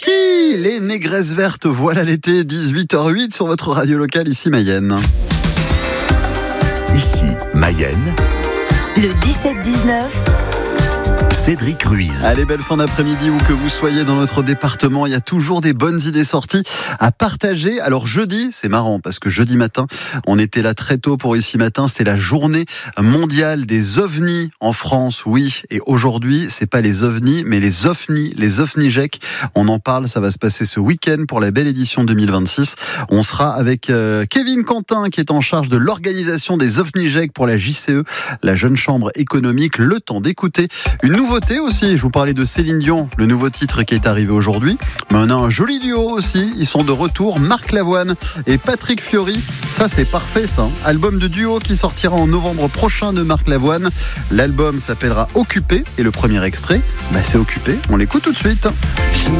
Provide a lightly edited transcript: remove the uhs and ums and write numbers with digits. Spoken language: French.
parti. Les négresses vertes, voilà l'été, 18h08 sur votre radio locale, ici Mayenne. Ici Mayenne, le 17-19, Cédric Ruiz. Allez, belle fin d'après-midi, où que vous soyez dans notre département, il y a toujours des bonnes idées sorties à partager. Alors jeudi, c'est marrant parce que jeudi matin, on était là très tôt pour Ici Matin, c'est la journée mondiale des ovnis en France, oui. Et aujourd'hui, c'est pas les ovnis, mais les ovnijeks. On en parle, ça va se passer ce week-end pour la belle édition 2026. On sera avec Kevin Quentin qui est en charge de l'organisation des ovnijeks pour la JCE, la Jeune Chambre économique. Le temps d'écouter une nouveauté aussi, je vous parlais de Céline Dion, le nouveau titre qui est arrivé aujourd'hui. Mais on a un joli duo aussi, ils sont de retour, Marc Lavoine et Patrick Fiori. Ça c'est parfait ça, album de duo qui sortira en novembre prochain de Marc Lavoine. L'album s'appellera Occupé et le premier extrait, c'est Occupé, on l'écoute tout de suite.